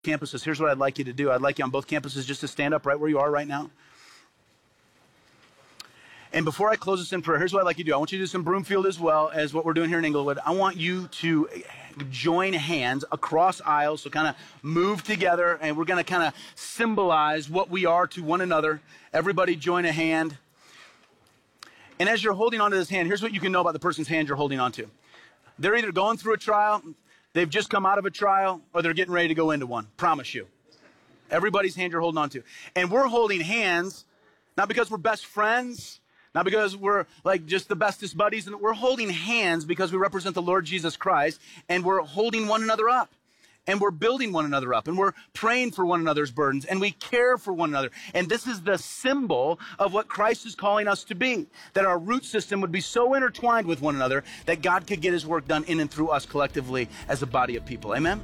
campuses, here's what I'd like you to do. I'd like you on both campuses just to stand up right where you are right now. And before I close this in prayer, here's what I'd like you to do. I want you to do some Broomfield as well as what we're doing here in Englewood. I want you to join hands across aisles, so kind of move together, and we're going to kind of symbolize what we are to one another. Everybody join a hand. And as you're holding onto this hand, here's what you can know about the person's hand you're holding onto. They're either going through a trial, they've just come out of a trial, or they're getting ready to go into one. Promise you. Everybody's hand you're holding onto. And we're holding hands, not because we're best friends, not because we're like just the bestest buddies. And we're holding hands because we represent the Lord Jesus Christ, and we're holding one another up, and we're building one another up, and we're praying for one another's burdens, and we care for one another. And this is the symbol of what Christ is calling us to be, that our root system would be so intertwined with one another that God could get his work done in and through us collectively as a body of people. Amen?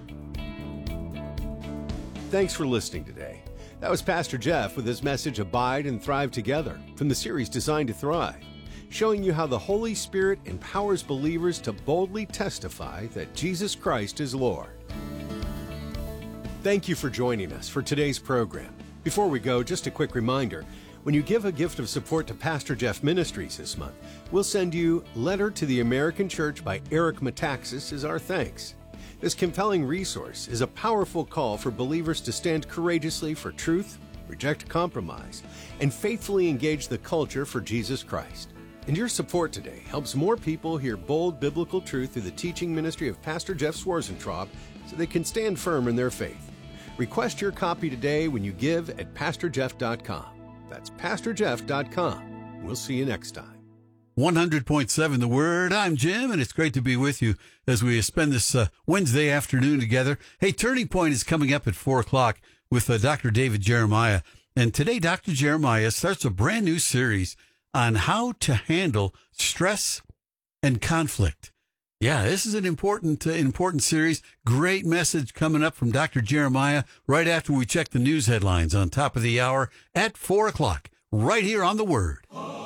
Thanks for listening today. That was Pastor Jeff with his message, Abide and Thrive Together, from the series Designed to Thrive, showing you how the Holy Spirit empowers believers to boldly testify that Jesus Christ is Lord. Thank you for joining us for today's program. Before we go, just a quick reminder. When you give a gift of support to Pastor Jeff Ministries this month, we'll send you Letter to the American Church by Eric Metaxas as our thanks. This compelling resource is a powerful call for believers to stand courageously for truth, reject compromise, and faithfully engage the culture for Jesus Christ. And your support today helps more people hear bold biblical truth through the teaching ministry of Pastor Jeff Swarzentraub so they can stand firm in their faith. Request your copy today when you give at PastorJeff.com. That's PastorJeff.com. We'll see you next time. 100.7 The Word. I'm Jim, and it's great to be with you as we spend this Wednesday afternoon together. Hey, Turning Point is coming up at 4 o'clock with Dr. David Jeremiah. And today, Dr. Jeremiah starts a brand new series on how to handle stress and conflict. Yeah, this is an important series. Great message coming up from Dr. Jeremiah right after we check the news headlines on top of the hour at 4 o'clock, right here on The Word.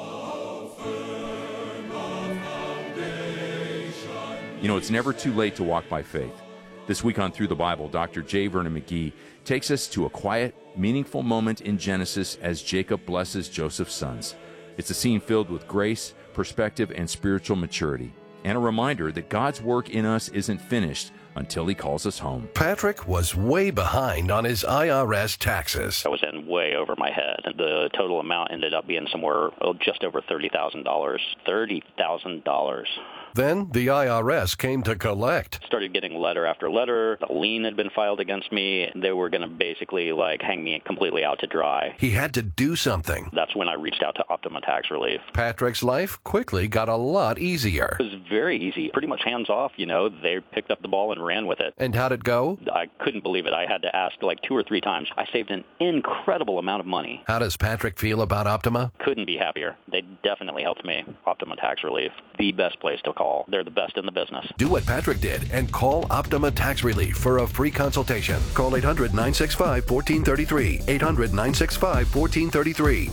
You know, it's never too late to walk by faith. This week on Through the Bible, Dr. J. Vernon McGee takes us to a quiet, meaningful moment in Genesis as Jacob blesses Joseph's sons. It's a scene filled with grace, perspective, and spiritual maturity, and a reminder that God's work in us isn't finished until he calls us home. Patrick was way behind on his IRS taxes. I was in way over my head. The total amount ended up being somewhere just over $30,000. $30,000. Then the IRS came to collect. Started getting letter after letter. A lien had been filed against me. They were going to basically hang me completely out to dry. He had to do something. That's when I reached out to Optima Tax Relief. Patrick's life quickly got a lot easier. It was very easy, pretty much hands off. They picked up the ball and ran with it. And how'd it go? I couldn't believe it. I had to ask 2 or 3 times. I saved an incredible amount of money. How does Patrick feel about Optima? Couldn't be happier. They definitely helped me. Optima Tax Relief, the best place to call. They're the best in the business. Do what Patrick did and call Optima Tax Relief for a free consultation. Call 800-965-1433. 800-965-1433.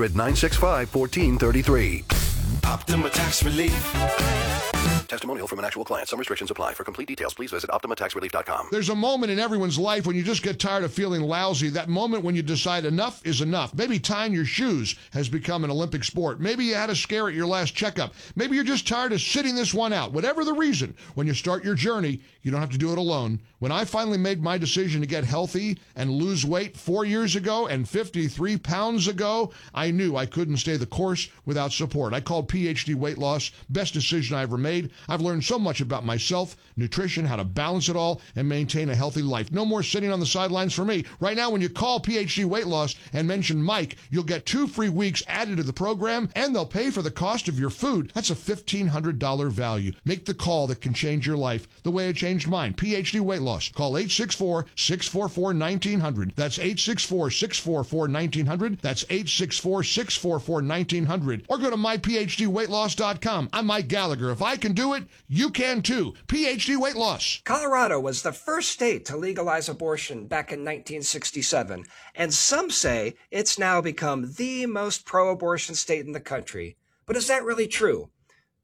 800-965-1433. Optima Tax Relief. Testimonial from an actual client. Some restrictions apply. For complete details, please visit OptimaTaxRelief.com. There's a moment in everyone's life when you just get tired of feeling lousy. That moment when you decide enough is enough. Maybe tying your shoes has become an Olympic sport. Maybe you had a scare at your last checkup. Maybe you're just tired of sitting this one out. Whatever the reason, when you start your journey, you don't have to do it alone. When I finally made my decision to get healthy and lose weight 4 years ago and 53 pounds ago, I knew I couldn't stay the course without support. I called PhD Weight Loss. Best decision I ever made. I've learned so much about myself, nutrition, how to balance it all, and maintain a healthy life. No more sitting on the sidelines for me. Right now, when you call PhD Weight Loss and mention Mike, you'll get 2 free weeks added to the program, and they'll pay for the cost of your food. That's a $1,500 value. Make the call that can change your life the way it changed mine. PhD Weight Loss. Call 864-644-1900. That's 864-644-1900. That's 864-644-1900. Or go to myphdweightloss.com. I'm Mike Gallagher. If I can do it, you can too. PhD Weight Loss. Colorado was the first state to legalize abortion back in 1967, and some say it's now become the most pro-abortion state in the country. But is that really true?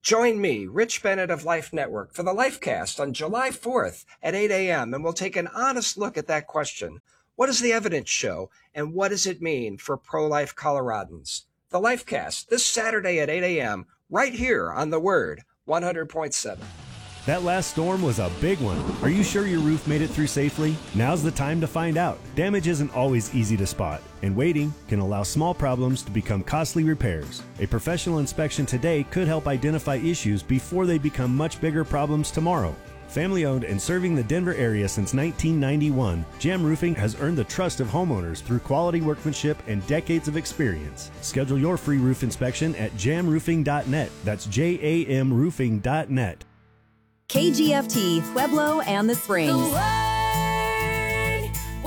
Join me, Rich Bennett of Life Network, for the LifeCast on July 4th at 8 a.m., and we'll take an honest look at that question. What does the evidence show, and what does it mean for pro-life Coloradans? The LifeCast, this Saturday at 8 a.m., right here on The Word, 100.7. That last storm was a big one. Are you sure your roof made it through safely? Now's the time to find out. Damage isn't always easy to spot, and waiting can allow small problems to become costly repairs. A professional inspection today could help identify issues before they become much bigger problems tomorrow. Family owned and serving the Denver area since 1991, Jam Roofing has earned the trust of homeowners through quality workmanship and decades of experience. Schedule your free roof inspection at jamroofing.net. That's JAMroofing.net. KGFT, Pueblo and the Springs. The Word,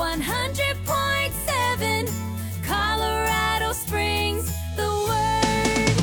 100.7, Colorado Springs, The Word.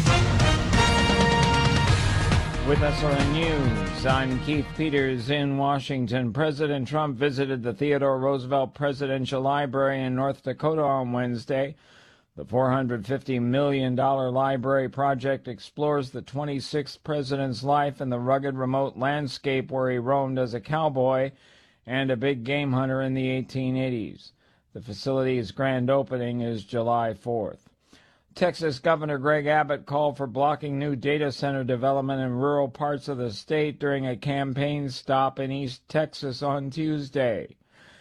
With SRN News, I'm Keith Peters in Washington. President Trump visited the Theodore Roosevelt Presidential Library in North Dakota on Wednesday. The $450 million library project explores the 26th president's life in the rugged, remote landscape where he roamed as a cowboy and a big game hunter in the 1880s. The facility's grand opening is July 4th. Texas Governor Greg Abbott called for blocking new data center development in rural parts of the state during a campaign stop in East Texas on Tuesday.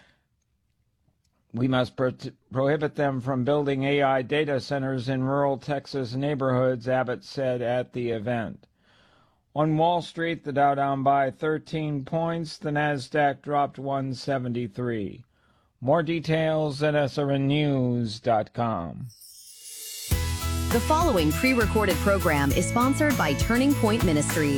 We must prohibit them from building AI data centers in rural Texas neighborhoods, Abbott said at the event. On Wall Street, the Dow down by 13 points, the Nasdaq dropped 173. More details at srnnews.com. The following pre-recorded program is sponsored by Turning Point Ministries.